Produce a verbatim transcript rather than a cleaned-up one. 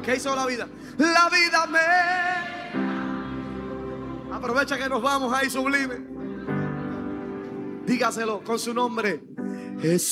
¿Qué hizo la vida? La vida me... Aprovecha que nos vamos ahí, sublime. Dígaselo con su nombre. Jesús.